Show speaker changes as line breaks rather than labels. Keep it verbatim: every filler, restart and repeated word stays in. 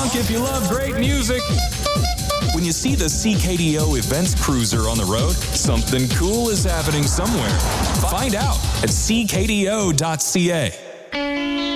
honk if you love great music. When you see the C K D O Events Cruiser on the road, something cool is happening somewhere. Find out at c k d o dot c a.